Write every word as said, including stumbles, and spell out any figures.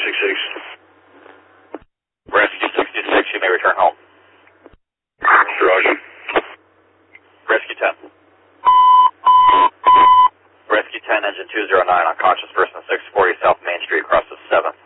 sixty-six. Rescue sixty-six, you may return home. Roger. Rescue ten. Rescue ten, engine two zero nine, unconscious person six forty South Main Street, across the seventh.